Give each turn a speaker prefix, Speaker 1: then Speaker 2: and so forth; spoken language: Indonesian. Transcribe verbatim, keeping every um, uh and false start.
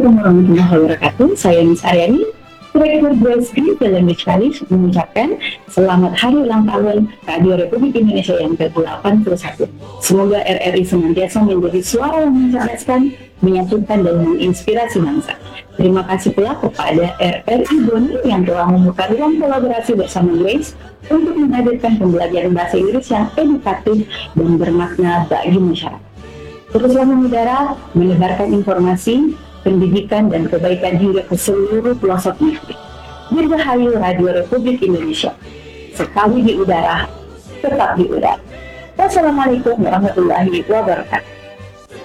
Speaker 1: Assalamualaikum warahmatullahi wabarakatuh. Saya Nisa Aryani, Direktur Grace Green Language College, mengucapkan selamat hari ulang tahun Radio Republik Indonesia yang ke delapan puluh satu. Semoga R R I senantiasa menjadi suara yang mencerdaskan, menyatukan, dan menginspirasi bangsa. Terima kasih pula kepada R R I Boni yang telah membuka ruang kolaborasi bersama Grace untuk menghadirkan pembelajaran bahasa Inggris yang edukatif dan bermakna bagi masyarakat. Teruslah mengudara, menebarkan informasi, pendidikan, dan kebaikan hingga ke seluruh pelosok negeri. Dirgahayu Radio Republik Indonesia. Sekali di udara, tetap di udara. Wassalamualaikum warahmatullahi wabarakatuh.